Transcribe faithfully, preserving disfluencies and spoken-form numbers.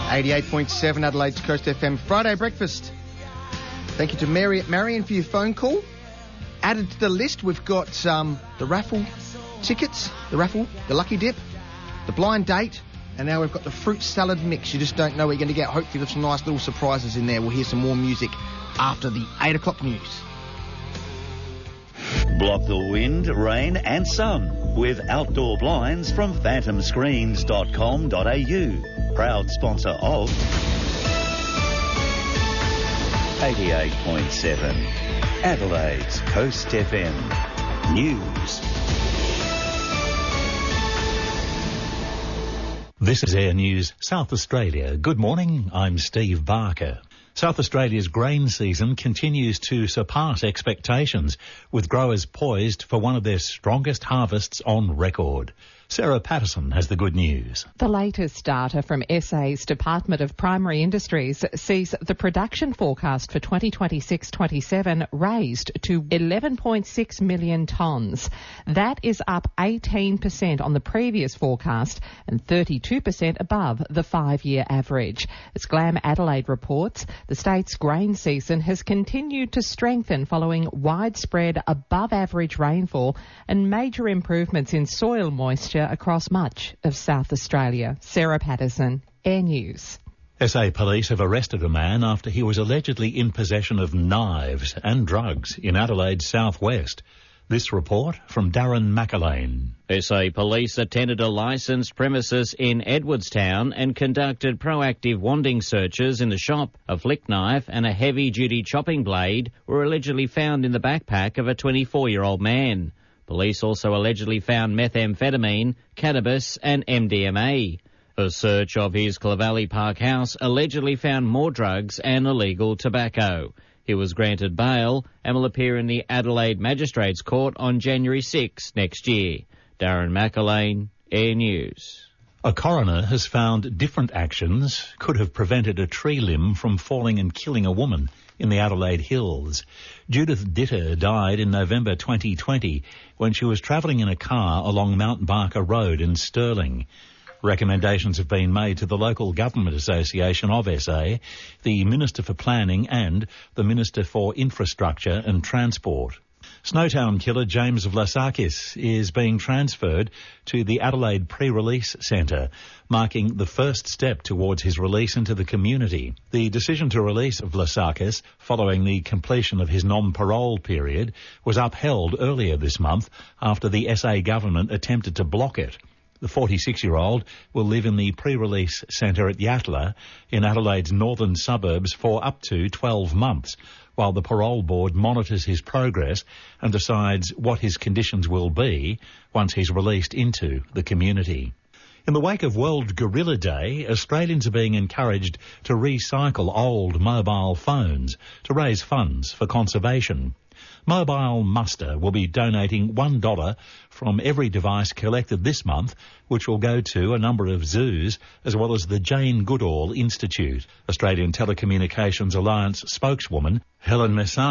eighty-eight point seven Adelaide's Coast F M Friday breakfast. Thank you to Mary, Marion for your phone call. Added to the list, we've got um, the raffle tickets, the raffle, the lucky dip, the blind date, and now we've got the fruit salad mix. You just don't know what you're going to get. Hopefully there's some nice little surprises in there. We'll hear some more music after the eight o'clock news. Block the wind, rain and sun with outdoor blinds from phantom screens dot com dot a u. Proud sponsor of eighty-eight point seven Adelaide's Coast F M News. This is Air News South Australia. Good morning, I'm Steve Barker. South Australia's grain season continues to surpass expectations, with growers poised for one of their strongest harvests on record. Sarah Patterson has the good news. The latest data from S A's Department of Primary Industries sees the production forecast for twenty twenty-six twenty-seven raised to eleven point six million tonnes. That is up eighteen percent on the previous forecast and thirty-two percent above the five-year average. As Glam Adelaide reports, the state's grain season has continued to strengthen following widespread above-average rainfall and major improvements in soil moisture across much of South Australia. Sarah Patterson, Air News. S A police have arrested a man after he was allegedly in possession of knives and drugs in Adelaide's southwest. This report from Darren McAlane. S A police attended a licensed premises in Edwardstown and conducted proactive wanding searches in the shop. A flick knife and a heavy-duty chopping blade were allegedly found in the backpack of a twenty-four-year-old man. Police also allegedly found methamphetamine, cannabis and M D M A. A search of his Clovelly Park house allegedly found more drugs and illegal tobacco. He was granted bail and will appear in the Adelaide Magistrates Court on January sixth next year. Darren McAlane, Air News. A coroner has found different actions could have prevented a tree limb from falling and killing a woman in the Adelaide Hills. Judith Ditter died in November twenty twenty when she was travelling in a car along Mount Barker Road in Stirling. Recommendations have been made to the Local Government Association of S A, the Minister for Planning and the Minister for Infrastructure and Transport. Snowtown killer James Vlasakis is being transferred to the Adelaide Pre-Release Centre, marking the first step towards his release into the community. The decision to release Vlasakis following the completion of his non-parole period was upheld earlier this month after the S A government attempted to block it. The forty-six-year-old will live in the pre-release centre at Yatala in Adelaide's northern suburbs for up to twelve months, while the parole board monitors his progress and decides what his conditions will be once he's released into the community. In the wake of World Gorilla Day, Australians are being encouraged to recycle old mobile phones to raise funds for conservation. Mobile Muster will be donating one dollar from every device collected this month, which will go to a number of zoos as well as the Jane Goodall Institute. Australian Telecommunications Alliance spokeswoman Helen Messana